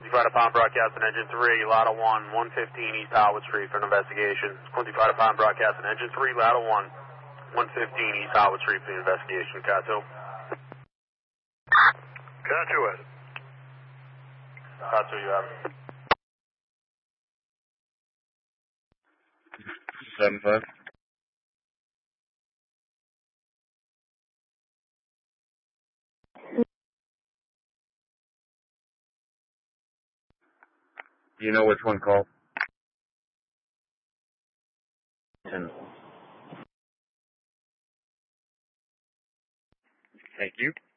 25 to pound broadcasting engine 3, Lotto 1, 115 East Howard Street for an investigation. 25 to pound broadcasting engine 3, Lotto 1, 115 East Howard Street for the investigation. Kato. Kato it. Kato, you have it. 7-5. Do you know which one called? 10. Thank you.